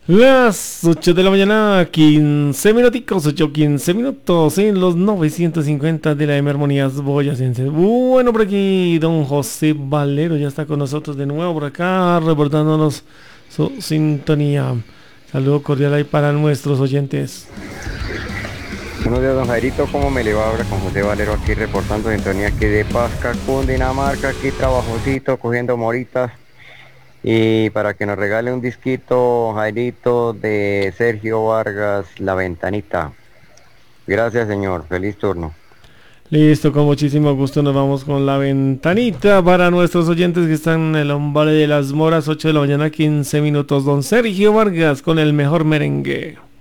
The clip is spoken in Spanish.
Las 8 de la mañana, 15 minuticos, 8:15 minutos en los 950 de la M Armonías Boyacenses. Bueno, por aquí don José Valero ya está con nosotros de nuevo por acá, reportándonos su sintonía. Saludo cordial ahí para nuestros oyentes. Buenos días, don Jairito, ¿cómo me le va ahora con José Valero aquí reportando sintonía aquí de Pasca, Cundinamarca, aquí trabajosito, cogiendo moritas y para que nos regale un disquito, Jairito, de Sergio Vargas, La Ventanita. Gracias, señor, feliz turno. Listo, con muchísimo gusto nos vamos con la ventanita para nuestros oyentes que están en el Valle de las Moras, 8 de la mañana, 15 minutos. Don Sergio Vargas con el mejor merengue.